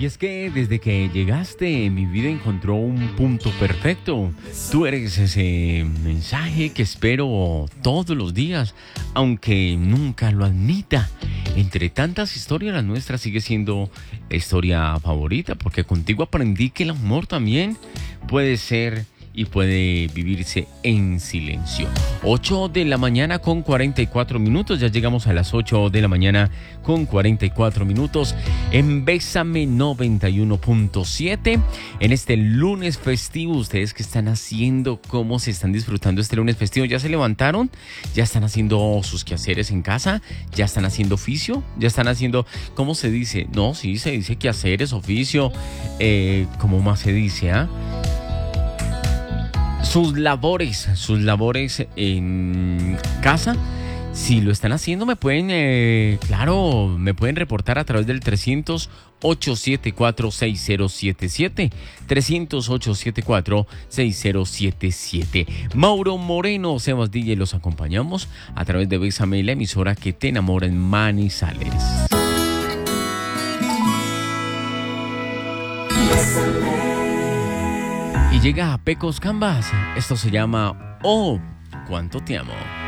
Y es que desde que llegaste, mi vida encontró un punto perfecto. Tú eres ese mensaje que espero todos los días, aunque nunca lo admita. Entre tantas historias, la nuestra sigue siendo la historia favorita, porque contigo aprendí que el amor también puede ser y puede vivirse en silencio. 8 de la mañana con 44 minutos. Ya llegamos a las 8 de la mañana con 44 minutos en Bésame 91.7. En este lunes festivo, ¿ustedes qué están haciendo? ¿Cómo se están disfrutando este lunes festivo? ¿Ya se levantaron? ¿Ya están haciendo sus quehaceres en casa? ¿Ya están haciendo oficio? ¿Ya están haciendo, cómo se dice? No, sí, se dice quehaceres, oficio. ¿Cómo más se dice? Sus labores en casa. Si lo están haciendo, me pueden reportar a través del 300-874-6077. 300-874-6077. Mauro Moreno, Sebas DJ, los acompañamos a través de Bésame, la emisora que te enamora en Manizales. Y llega a Pecos Canvas. Esto se llama Oh, cuánto te amo.